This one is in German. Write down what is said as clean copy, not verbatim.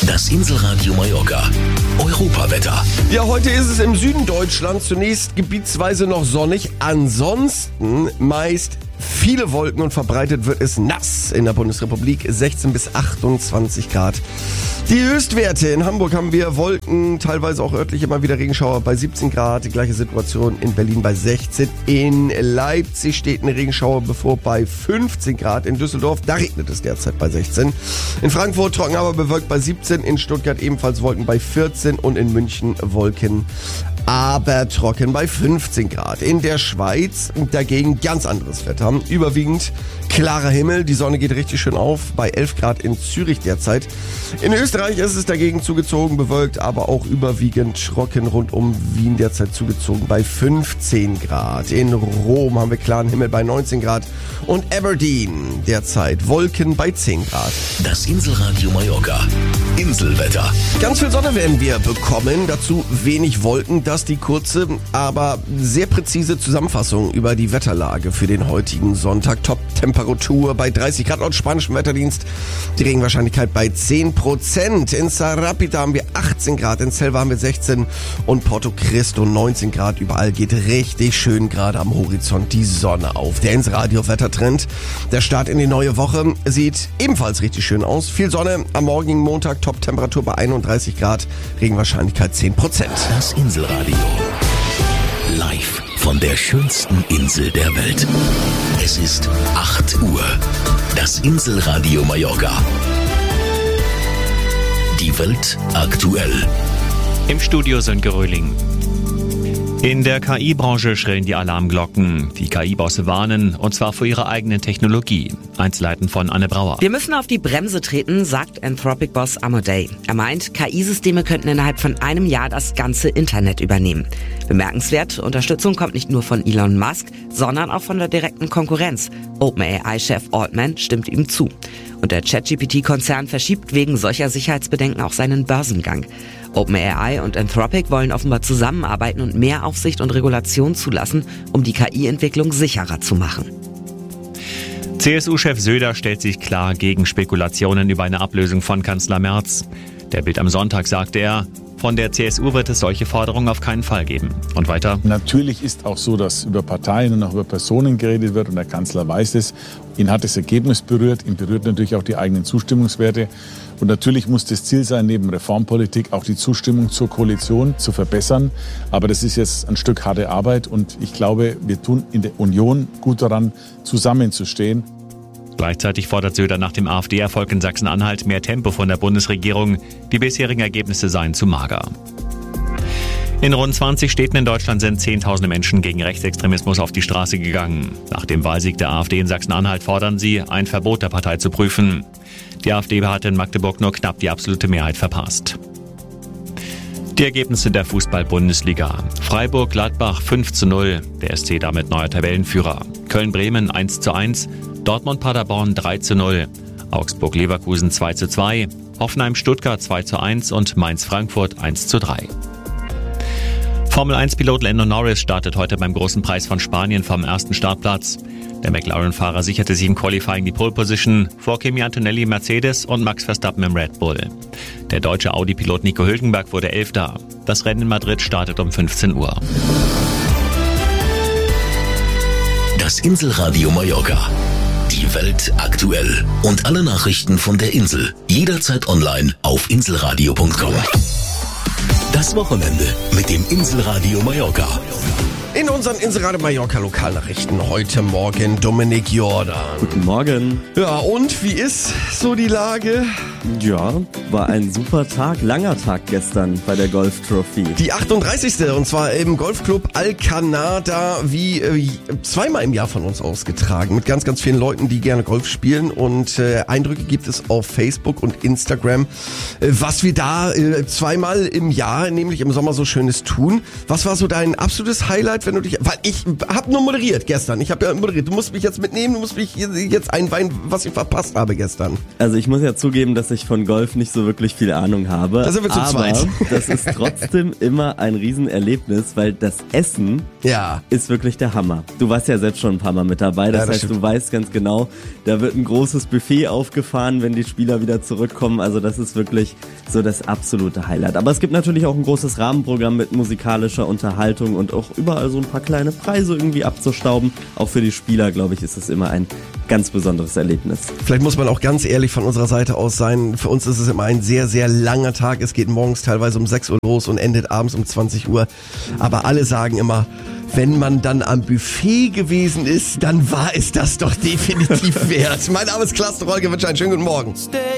Das Inselradio Mallorca. Europawetter. Ja, heute ist es im Süden Deutschlands zunächst gebietsweise noch sonnig. Ansonsten meist viele Wolken und verbreitet wird es nass in der Bundesrepublik. 16 bis 28 Grad. Die Höchstwerte in Hamburg haben wir Wolken, teilweise auch örtlich immer wieder Regenschauer bei 17 Grad. Die gleiche Situation in Berlin bei 16. In Leipzig steht ein Regenschauer bevor bei 15 Grad. In Düsseldorf, da regnet es derzeit bei 16. In Frankfurt trocken, aber bewölkt bei 17. In Stuttgart ebenfalls Wolken bei 14 und in München Wolken, aber trocken bei 15 Grad. In der Schweiz dagegen ganz anderes Wetter. Überwiegend klarer Himmel, die Sonne geht richtig schön auf, bei 11 Grad in Zürich derzeit. In Österreich ist es dagegen zugezogen, bewölkt, aber auch überwiegend trocken rund um Wien derzeit zugezogen bei 15 Grad. In Rom haben wir klaren Himmel bei 19 Grad und Aberdeen derzeit Wolken bei 10 Grad. Das Inselradio Mallorca. Inselwetter. Ganz viel Sonne werden wir bekommen, dazu wenig Wolken. Das die kurze, aber sehr präzise Zusammenfassung über die Wetterlage für den heutigen Sonntag. Top-Temperatur bei 30 Grad laut spanischem Wetterdienst. Die Regenwahrscheinlichkeit bei 10%. In Sarapita haben wir 18 Grad, in Selva haben wir 16 und Porto Cristo 19 Grad. Überall geht richtig schön gerade am Horizont die Sonne auf. Der Inselradio-Wettertrend. Der Start in die neue Woche sieht ebenfalls richtig schön aus. Viel Sonne am morgigen Montag, Top-Temperatur bei 31 Grad, Regenwahrscheinlichkeit 10%. Das Inselradio. Live von der schönsten Insel der Welt. Es ist 8 Uhr. Das Inselradio Mallorca. Die Welt aktuell. Im Studio Sönke Röhling. In der KI-Branche schrillen die Alarmglocken. Die KI-Bosse warnen, und zwar vor ihrer eigenen Technologie. Einzelheiten von Anne Brauer. Wir müssen auf die Bremse treten, sagt Anthropic-Boss Amodei. Er meint, KI-Systeme könnten innerhalb von einem Jahr das ganze Internet übernehmen. Bemerkenswert, Unterstützung kommt nicht nur von Elon Musk, sondern auch von der direkten Konkurrenz. OpenAI-Chef Altman stimmt ihm zu. Und der ChatGPT-Konzern verschiebt wegen solcher Sicherheitsbedenken auch seinen Börsengang. OpenAI und Anthropic wollen offenbar zusammenarbeiten und mehr Aufsicht und Regulation zulassen, um die KI-Entwicklung sicherer zu machen. CSU-Chef Söder stellt sich klar gegen Spekulationen über eine Ablösung von Kanzler Merz. Der Bild am Sonntag sagte er, von der CSU wird es solche Forderungen auf keinen Fall geben. Und weiter? Natürlich ist auch so, dass über Parteien und auch über Personen geredet wird und der Kanzler weiß es. Ihn hat das Ergebnis berührt, ihn berührt natürlich auch die eigenen Zustimmungswerte. Und natürlich muss das Ziel sein, neben Reformpolitik auch die Zustimmung zur Koalition zu verbessern. Aber das ist jetzt ein Stück harte Arbeit und ich glaube, wir tun in der Union gut daran, zusammenzustehen. Gleichzeitig fordert Söder nach dem AfD-Erfolg in Sachsen-Anhalt mehr Tempo von der Bundesregierung. Die bisherigen Ergebnisse seien zu mager. In rund 20 Städten in Deutschland sind Zehntausende Menschen gegen Rechtsextremismus auf die Straße gegangen. Nach dem Wahlsieg der AfD in Sachsen-Anhalt fordern sie, ein Verbot der Partei zu prüfen. Die AfD hat in Magdeburg nur knapp die absolute Mehrheit verpasst. Die Ergebnisse der Fußball-Bundesliga. Freiburg-Gladbach 5:0, der SC damit neuer Tabellenführer. Köln-Bremen 1:1, Dortmund-Paderborn 3:0, Augsburg-Leverkusen 2:2, Hoffenheim-Stuttgart 2:1 und Mainz-Frankfurt 1:3. Formel-1-Pilot Lando Norris startet heute beim Großen Preis von Spanien vom ersten Startplatz. Der McLaren-Fahrer sicherte sich im Qualifying die Pole-Position vor Kimi Antonelli Mercedes und Max Verstappen im Red Bull. Der deutsche Audi-Pilot Nico Hülkenberg wurde 11. Das Rennen in Madrid startet um 15 Uhr. Das Inselradio Mallorca. Die Welt aktuell. Und alle Nachrichten von der Insel. Jederzeit online auf inselradio.com. Das Wochenende mit dem Inselradio Mallorca. In unseren Inselradio Mallorca Lokalnachrichten heute Morgen Dominik Jordan. Guten Morgen. Ja, und wie ist so die Lage? Ja, war ein super Tag, langer Tag gestern bei der Golf Trophy. Die 38. und zwar im Golfclub Alcanada, wie zweimal im Jahr von uns ausgetragen. Mit ganz, ganz vielen Leuten, die gerne Golf spielen. Und Eindrücke gibt es auf Facebook und Instagram, was wir da zweimal im Jahr, nämlich im Sommer, so Schönes tun. Was war so dein absolutes Highlight, wenn du dich... Weil ich habe nur moderiert gestern. Ich habe ja moderiert. Du musst mich jetzt mitnehmen, du musst mich jetzt einweihen, was ich verpasst habe gestern. Also ich muss ja zugeben, dass dass ich von Golf nicht so wirklich viel Ahnung habe. Da sind wir zu zweit. Das ist trotzdem immer ein Riesenerlebnis, weil das Essen ist wirklich der Hammer. Du warst ja selbst schon ein paar Mal mit dabei, das heißt, stimmt. du weißt ganz genau, da wird ein großes Buffet aufgefahren, wenn die Spieler wieder zurückkommen. Also das ist wirklich so das absolute Highlight. Aber es gibt natürlich auch ein großes Rahmenprogramm mit musikalischer Unterhaltung und auch überall so ein paar kleine Preise irgendwie abzustauben. Auch für die Spieler, glaube ich, ist es immer ein ganz besonderes Erlebnis. Vielleicht muss man auch ganz ehrlich von unserer Seite aus sein. Für uns ist es immer ein sehr, sehr langer Tag. Es geht morgens teilweise um 6 Uhr los und endet abends um 20 Uhr. Aber alle sagen immer, wenn man dann am Buffet gewesen ist, dann war es das doch definitiv wert. Mein Name ist Klaas Rolke, wünsche einen schönen guten Morgen.